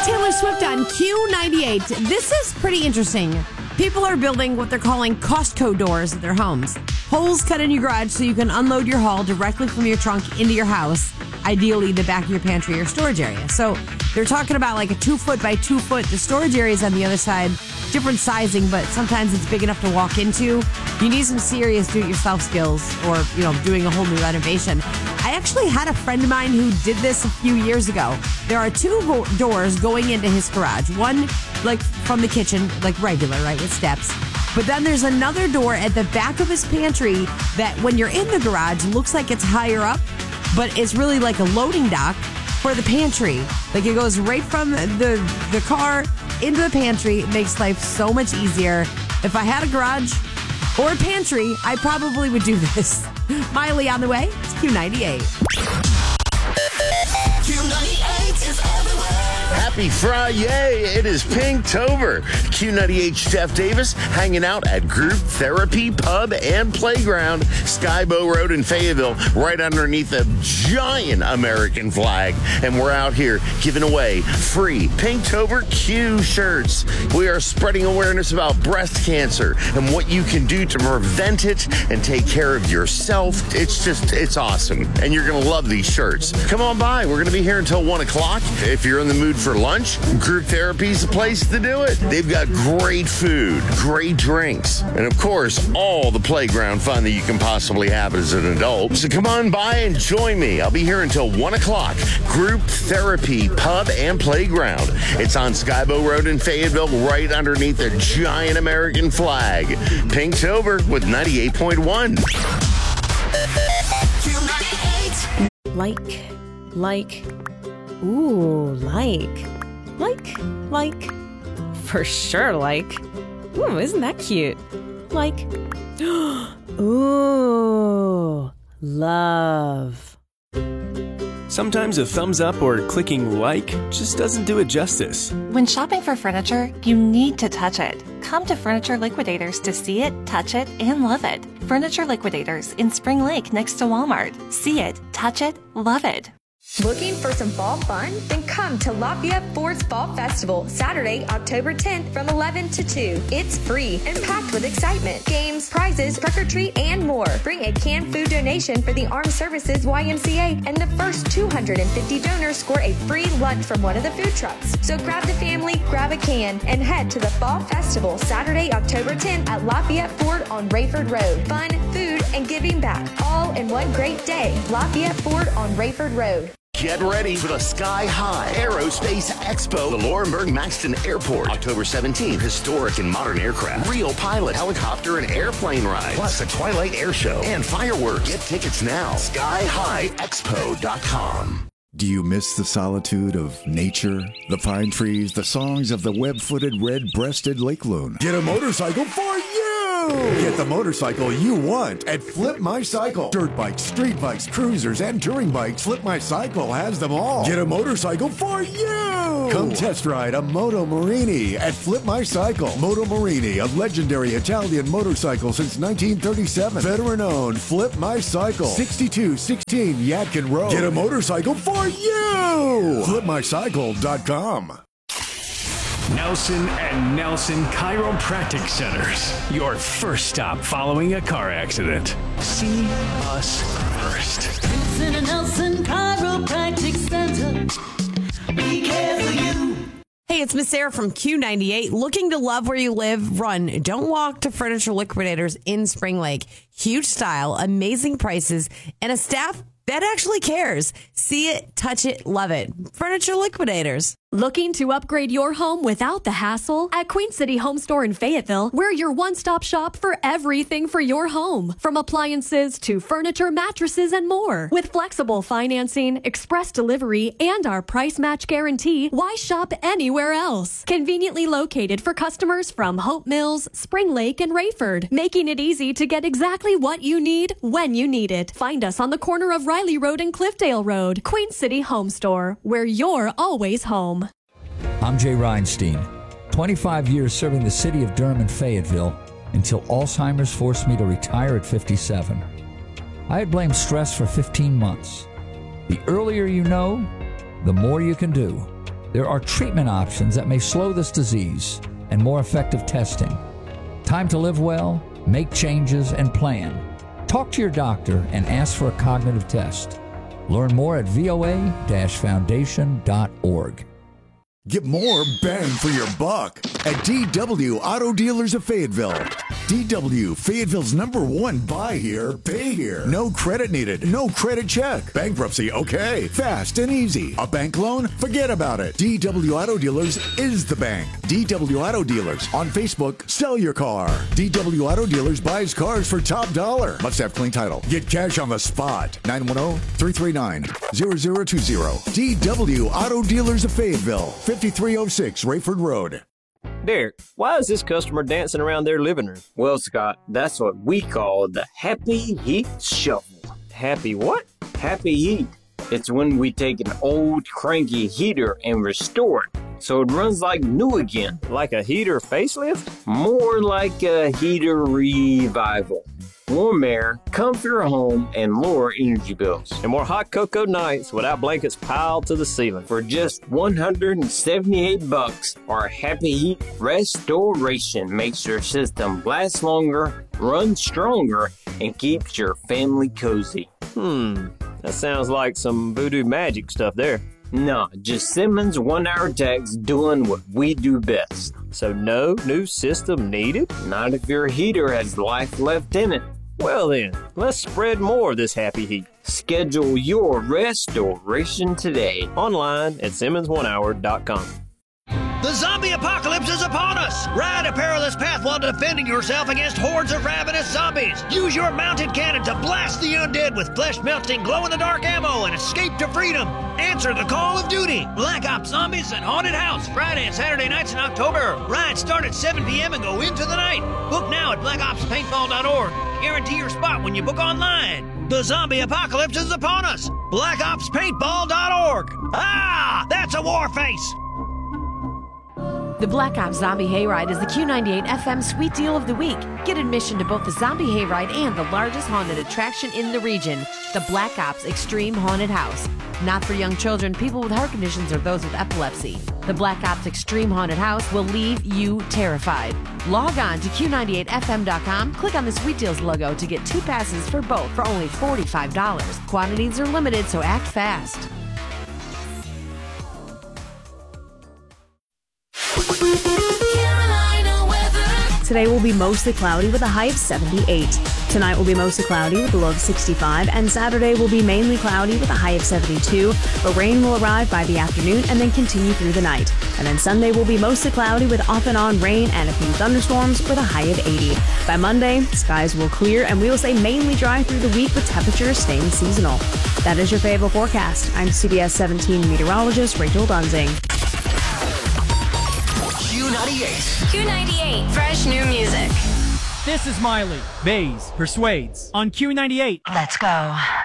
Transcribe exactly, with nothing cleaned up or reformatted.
Taylor Swift on Q ninety-eight. This is pretty interesting. People are building what they're calling Costco doors at their homes. Holes cut in your garage so you can unload your haul directly from your trunk into your house, ideally the back of your pantry or storage area. So they're talking about like a two foot by two foot. The storage area is on the other side, different sizing, but sometimes it's big enough to walk into. You need some serious do-it-yourself skills or, you know, doing a whole new renovation. I actually had a friend of mine who did this a few years ago. There are two go- doors going into his garage. One, like, from the kitchen, like regular, right, with steps. But then there's another door at the back of his pantry that when you're in the garage looks like it's higher up, but it's really like a loading dock for the pantry. Like it goes right from the, the car into the pantry. It makes life so much easier. If I had a garage or a pantry, I probably would do this. Miley on the way. It's Q ninety-eight. Q ninety-eight is everywhere. Happy Friday. It is Pinktober. Q ninety-eight Jeff Davis hanging out at Group Therapy Pub and Playground, Skybow Road in Fayetteville, right underneath a giant American flag. And we're out here giving away free Pinktober Q shirts. We are spreading awareness about breast cancer and what you can do to prevent it and take care of yourself. It's just, it's awesome. And you're going to love these shirts. Come on by. We're going to be here until one o'clock. If you're in the mood for lunch, Group Therapy's the place to do it. They've got great food, great drinks, and of course, all the playground fun that you can possibly have as an adult. So come on by and join me. I'll be here until one o'clock. Group Therapy Pub and Playground. It's on Skybow Road in Fayetteville, right underneath a giant American flag. Pinktober with ninety-eight point one. Q ninety-eight. Like, like, ooh, like, like, like, for sure, like. Ooh, isn't that cute? Like, ooh, love. Sometimes a thumbs up or clicking like just doesn't do it justice. When shopping for furniture, you need to touch it. Come to Furniture Liquidators to see it, touch it, and love it. Furniture Liquidators in Spring Lake next to Walmart. See it, touch it, love it. Looking for some fall fun? Then come to Lafayette Ford's Fall Festival, Saturday, October tenth from eleven to two. It's free and packed with excitement. Games, prizes, trick or treat, and more. Bring a canned food donation for the Armed Services Y M C A, and the first two hundred fifty donors score a free lunch from one of the food trucks. So grab the family, grab a can, and head to the Fall Festival, Saturday, October tenth at Lafayette Ford on Rayford Road. Fun, food, and giving back, all in one great day. Lafayette Ford on Rayford Road. Get ready for the Sky High Aerospace Expo, the Laurinburg Maxton Airport, October seventeenth. Historic and modern aircraft, real pilot, helicopter, and airplane rides, plus a Twilight Air Show and fireworks. Get tickets now. sky high expo dot com. Do you miss the solitude of nature, the pine trees, the songs of the web-footed, red-breasted lake loon? Get a motorcycle for you! Get the motorcycle you want at Flip My Cycle. Dirt bikes, street bikes, cruisers, and touring bikes. Flip My Cycle has them all. Get a motorcycle for you! Come test ride a Moto Morini at Flip My Cycle. Moto Morini, a legendary Italian motorcycle since nineteen thirty-seven. Veteran-owned. Flip My Cycle. sixty-two sixteen Yadkin Road. Get a motorcycle for you! flip my cycle dot com. Nelson and Nelson Chiropractic Centers. Your first stop following a car accident. See us first. Nelson and Nelson Chiropractic Center. We care for you. Hey, it's Miss Sarah from Q ninety-eight. Looking to love where you live? Run. Don't walk to Furniture Liquidators in Spring Lake. Huge style, amazing prices, and a staff that actually cares. See it, touch it, love it. Furniture Liquidators. Looking to upgrade your home without the hassle? At Queen City Home Store in Fayetteville, we're your one-stop shop for everything for your home. From appliances to furniture, mattresses, and more. With flexible financing, express delivery, and our price match guarantee, why shop anywhere else? Conveniently located for customers from Hope Mills, Spring Lake, and Rayford, making it easy to get exactly what you need when you need it. Find us on the corner of Riley Road and Cliffdale Road. Queen City Home Store, where you're always home. I'm Jay Reinstein, twenty-five years serving the city of Durham and Fayetteville until Alzheimer's forced me to retire at fifty-seven. I had blamed stress for fifteen months. The earlier you know, the more you can do. There are treatment options that may slow this disease and more effective testing. Time to live well, make changes, and plan. Talk to your doctor and ask for a cognitive test. Learn more at V O A dash foundation dot org. Get more bang for your buck at D W Auto Dealers of Fayetteville. D W, Fayetteville's number one buy here, pay here. No credit needed, no credit check. Bankruptcy, okay. Fast and easy. A bank loan? Forget about it. D W Auto Dealers is the bank. D W Auto Dealers. On Facebook, sell your car. D W Auto Dealers buys cars for top dollar. Must have clean title. Get cash on the spot. nine one zero, three three nine, zero zero two zero. D W Auto Dealers of Fayetteville. fifty-three oh six Rayford Road. Derek, why is this customer dancing around their living room? Well, Scott, that's what we call the Happy Heat Shuffle. Happy what? Happy Heat. It's when we take an old cranky heater and restore it so it runs like new again. Like a heater facelift? More like a heater revival. Warm air, comfier home, and lower energy bills. And more hot cocoa nights without blankets piled to the ceiling. For just one hundred seventy-eight bucks, our Happy Heat Restoration makes your system last longer, run stronger, and keeps your family cozy. Hmm, that sounds like some voodoo magic stuff there. No, just Simmons one-hour techs doing what we do best. So no new system needed? Not if your heater has life left in it. Well then, let's spread more of this happy heat. Schedule your restoration today. Online at simmons one hour dot com. The zombie apocalypse is upon us! Ride a perilous path while defending yourself against hordes of ravenous zombies. Use your mounted cannon to blast the undead with flesh-melting, glow-in-the-dark ammo and escape to freedom. Answer the call of duty. Black Ops Zombies and Haunted House, Friday and Saturday nights in October. Rides start at seven p.m. and go into the night. Book now at black ops paintball dot org. Guarantee your spot when you book online. The zombie apocalypse is upon us. black ops paintball dot org. Ah, that's a war face. The Black Ops Zombie Hayride is the Q ninety-eight F M Sweet Deal of the Week. Get admission to both the Zombie Hayride and the largest haunted attraction in the region, the Black Ops Extreme Haunted House. Not for young children, people with heart conditions, or those with epilepsy. The Black Ops Extreme Haunted House will leave you terrified. Log on to Q ninety-eight F M dot com, click on the Sweet Deals logo to get two passes for both for only forty-five dollars. Quantities are limited, so act fast. Today will be mostly cloudy with a high of seventy-eight. Tonight will be mostly cloudy with a low of sixty-five, and Saturday will be mainly cloudy with a high of seventy-two, but rain will arrive by the afternoon and then continue through the night. And then Sunday will be mostly cloudy with off and on rain and a few thunderstorms with a high of eighty. By Monday, skies will clear and we will stay mainly dry through the week with temperatures staying seasonal. That is your Fayetteville forecast. I'm C B S seventeen meteorologist Rachel Dunzing. Q ninety-eight. Q ninety-eight, fresh new music. This is Miley, Bays, Persuades on Q ninety-eight. Let's go.